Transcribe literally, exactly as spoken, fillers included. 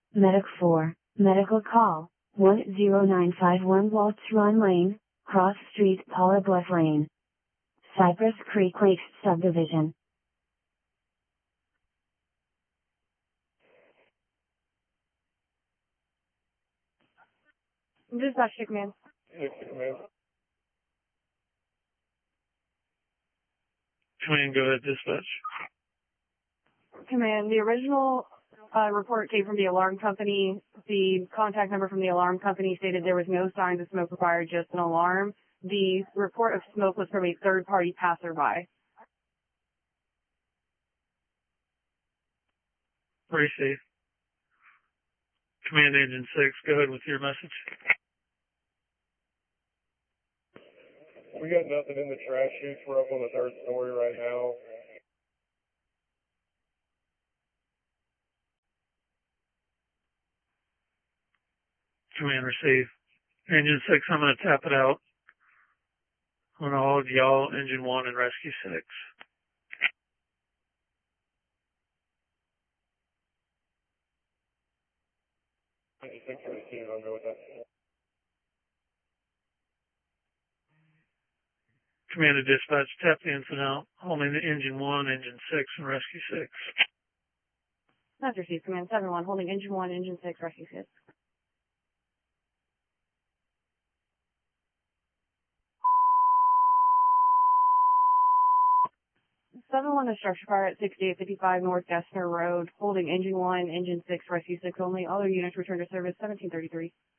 Medic four, medical call, one zero nine five one Waltz Run Lane, Cross Street, Paula Bluff Lane, Cypress Creek Lakes Subdivision. Dispatch to command. Yes, command. Command, go ahead, dispatch. Command, the original uh, report came from the alarm company. The contact number from the alarm company stated there was no signs of smoke required, just an alarm. The report of smoke was from a third-party passerby. Receive. Command Engine six, go ahead with your message. We got nothing in the trash chutes. We're up on the third story right now. Command, receive. Engine six, I'm going to tap it out on all of y'all, Engine one and Rescue six. Engine six to receive, I'll go with that. Command to dispatch, tap the infant out, holding the Engine one, Engine six, and Rescue six. That's received, Command seven one, holding Engine one, Engine six, Rescue six. seven one is structure fire at sixty-eight fifty-five North Gessner Road, holding Engine one, Engine six, Rescue six only. Other units return to service seventeen thirty-three.